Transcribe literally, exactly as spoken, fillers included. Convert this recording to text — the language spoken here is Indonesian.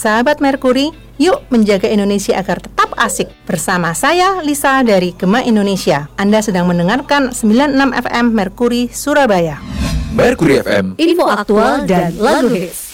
sahabat Merkuri, yuk menjaga Indonesia agar tetap asik. Bersama saya, Lisa dari Gema Indonesia. Anda sedang mendengarkan sembilan puluh enam F M Merkuri Surabaya. Merkuri F M, info aktual dan lagu hits.